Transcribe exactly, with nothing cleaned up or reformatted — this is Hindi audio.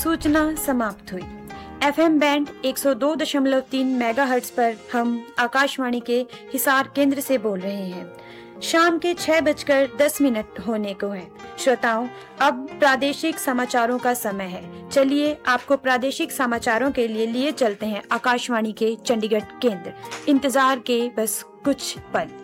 सूचना समाप्त हुई। एफएम बैंड एक सौ दो दशमलव तीन मेगाहर्ट्ज पर हम आकाशवाणी के हिसार केंद्र से बोल रहे हैं। शाम के छह बजकर दस मिनट होने को है। श्रोताओं, अब प्रादेशिक समाचारों का समय है। चलिए आपको प्रादेशिक समाचारों के लिए लिए चलते हैं आकाशवाणी के चंडीगढ़ केंद्र। इंतजार के बस कुछ पल।